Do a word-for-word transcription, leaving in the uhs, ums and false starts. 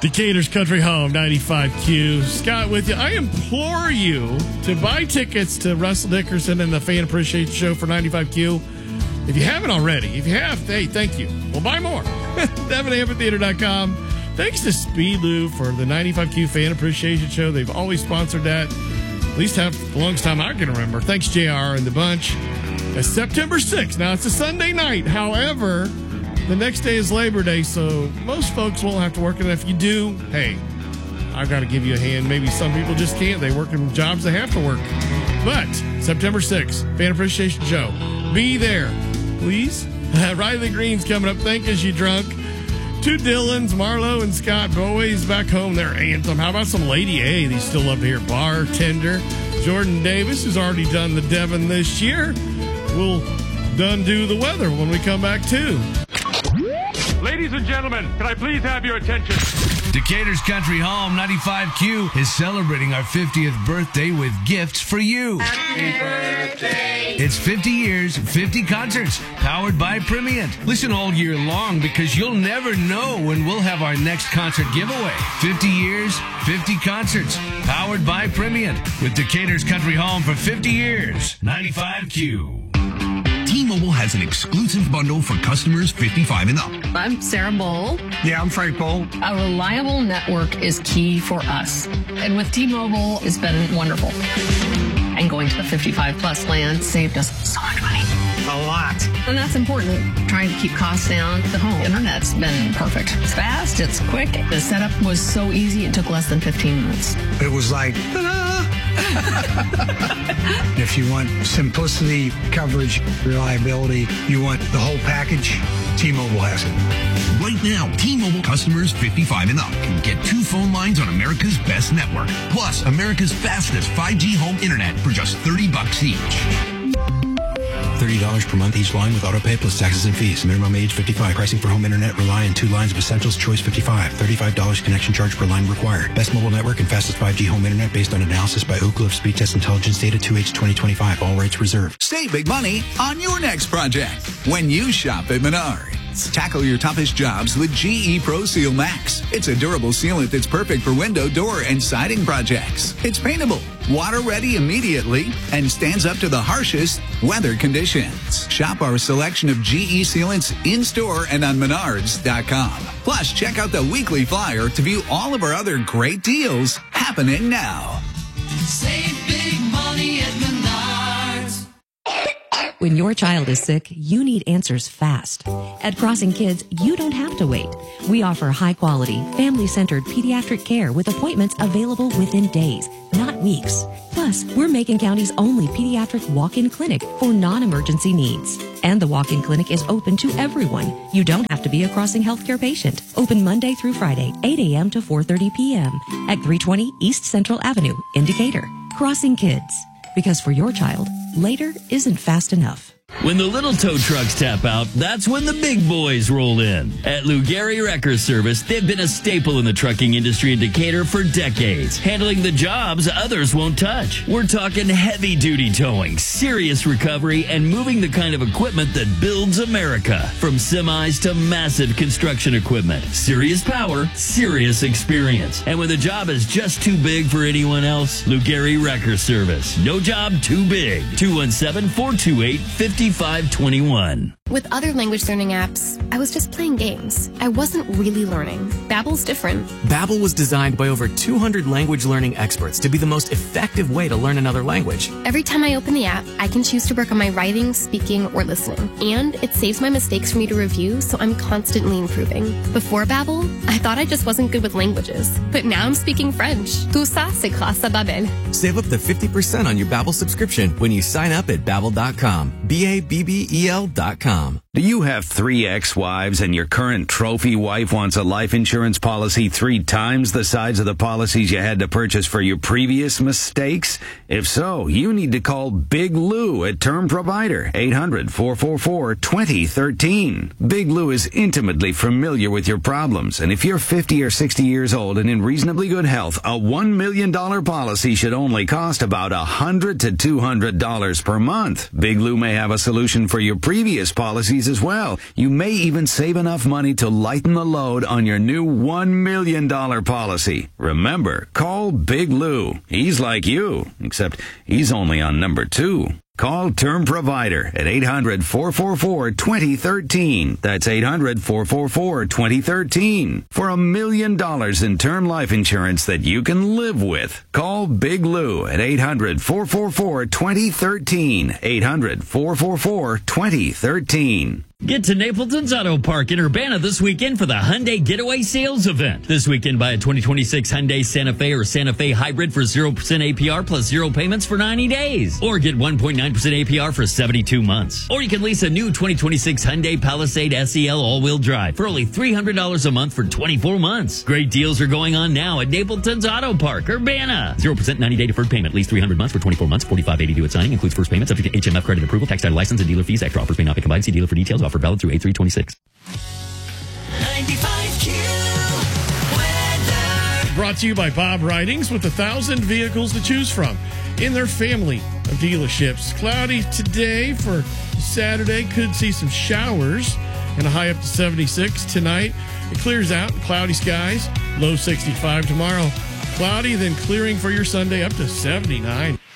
Decatur's Country Home, ninety-five Q. Scott with you. I implore you to buy tickets to Russell Dickerson and the Fan Appreciation Show for ninety-five Q. If you haven't already, if you have, hey, thank you. Well, buy more. Devon Amphitheater dot com. Thanks to Speedlube for the ninety-five Q Fan Appreciation Show. They've always sponsored that, at least have the longest time I can remember. Thanks, J R and the bunch. It's September sixth. Now, it's a Sunday night. However, the next day is Labor Day, so most folks won't have to work. And if you do, hey, I've got to give you a hand. Maybe some people just can't. They work in jobs they have to work. But September sixth, Fan Appreciation Show. Be there, please. Riley Green's coming up. Think As You Drunk. Two Dylans, Marlo and Scott Boys back home, their anthem. How about some Lady A? They still love to hear. Bartender. Jordan Davis has already done the Devon this year. We'll done do the weather when we come back, too. Ladies and gentlemen, can I please have your attention? Decatur's Country Home, ninety-five Q, is celebrating our fiftieth birthday with gifts for you. Happy birthday. It's fifty years, fifty concerts, powered by Primient. Listen all year long because you'll never know when we'll have our next concert giveaway. fifty years, fifty concerts, powered by Primient. With Decatur's Country Home for fifty years. ninety-five Q. T-Mobile has an exclusive bundle for customers fifty-five and up. I'm Sarah Bowl. Yeah, I'm Frank Bowl. A reliable network is key for us. And with T-Mobile, it's been wonderful. And going to the fifty-five plus plan saved us so much money. A lot. And that's important. Trying to keep costs down. The home internet's been perfect. It's fast, it's quick. The setup was so easy, it took less than fifteen minutes. It was like, ta-da! If you want simplicity, coverage, reliability, you want the whole package, T-Mobile has it. Right now, T-Mobile customers fifty-five and up can get two phone lines on America's best network, plus America's fastest five G home internet for just thirty bucks each. thirty dollars per month each line with autopay plus taxes and fees. Minimum age fifty-five. Pricing for home internet rely on two lines of Essentials Choice fifty-five. thirty-five dollars connection charge per line required. Best mobile network and fastest five G home internet based on analysis by Oak Cliff Speed Test Intelligence Data two H twenty twenty-five. All rights reserved. Save big money on your next project when you shop at Menards. Tackle your toughest jobs with G E Pro Seal Max. It's a durable sealant that's perfect for window, door, and siding projects. It's paintable, water ready immediately, and stands up to the harshest weather conditions. Shop our selection of G E sealants in-store and on Menards dot com. Plus, check out the weekly flyer to view all of our other great deals happening now. Save big money at Menards. When your child is sick, you need answers fast. At Crossing Kids, you don't have to wait. We offer high-quality, family-centered pediatric care with appointments available within days, not weeks. Plus, we're Macon County's only pediatric walk-in clinic for non-emergency needs. And the walk-in clinic is open to everyone. You don't have to be a Crossing Healthcare patient. Open Monday through Friday, eight a.m. to four thirty p.m. at three twenty East Central Avenue in Decatur. Crossing Kids. Because for your child, later isn't fast enough. When the little tow trucks tap out, that's when the big boys roll in. At Lou Gehry Wrecker Service, they've been a staple in the trucking industry in Decatur for decades, handling the jobs others won't touch. We're talking heavy-duty towing, serious recovery, and moving the kind of equipment that builds America. From semis to massive construction equipment. Serious power, serious experience. And when the job is just too big for anyone else, Lou Gehry Wrecker Service. No job too big. two one seven, four two eight, five five two one. With other language learning apps, I was just playing games. I wasn't really learning. Babbel's different. Babbel was designed by over two hundred language learning experts to be the most effective way to learn another language. Every time I open the app, I can choose to work on my writing, speaking, or listening. And it saves my mistakes for me to review, so I'm constantly improving. Before Babbel, I thought I just wasn't good with languages. But now I'm speaking French. Tout ça, c'est grâce à Babbel. Save up to fifty percent on your Babbel subscription when you sign up at Babbel dot com. B A B B E L dot com. Do you have three ex-wives and your current trophy wife wants a life insurance policy three times the size of the policies you had to purchase for your previous mistakes? If so, you need to call Big Lou at Term Provider, eight hundred, four four four, two zero one three. Big Lou is intimately familiar with your problems, and if you're fifty or sixty years old and in reasonably good health, a one million dollars policy should only cost about one hundred to two hundred dollars per month. Big Lou may have a solution for your previous policies as well. You may even save enough money to lighten the load on your new one million dollars policy. Remember, call Big Lou. He's like you, except he's only on number two. Call Term Provider at eight hundred, four four four, two zero one three. That's eight hundred, four four four, two zero one three. For a million dollars in term life insurance that you can live with. Call Big Lou at eight hundred, four four four, two zero one three. eight hundred, four four four, two zero one three. Get to Napleton's Auto Park in Urbana this weekend for the Hyundai Getaway Sales Event. This weekend, buy a twenty twenty-six Hyundai Santa Fe or Santa Fe Hybrid for zero percent A P R plus zero payments for ninety days. Or get one point nine percent A P R for seventy-two months. Or you can lease a new twenty twenty-six Hyundai Palisade S E L all-wheel drive for only three hundred dollars a month for twenty-four months. Great deals are going on now at Napleton's Auto Park, Urbana. zero percent ninety-day deferred payment, lease three hundred months for twenty-four months, forty-five eighty due at signing, includes first payment, subject to H M F credit approval, tax title license, and dealer fees. Extra offers may not be combined. See dealer for details. Offer valid through eight three twenty-six. ninety-five Q weather. Brought to you by Bob Ridings with a thousand vehicles to choose from in their family of dealerships. Cloudy today for Saturday. Could see some showers and a high up to seventy-six tonight. It clears out, cloudy skies, low sixty-five tomorrow. Cloudy, then clearing for your Sunday up to seventy-nine.